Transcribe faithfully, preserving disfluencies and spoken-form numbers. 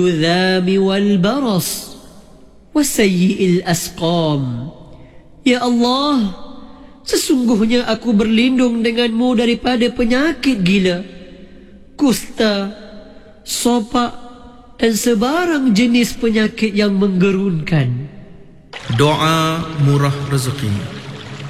الذام والبرص وسيء الأسقام. Ya Allah, sesungguhnya aku berlindung denganmu daripada penyakit gila, kusta, sopak dan sebarang jenis penyakit yang menggerunkan. Doa murah rezeki.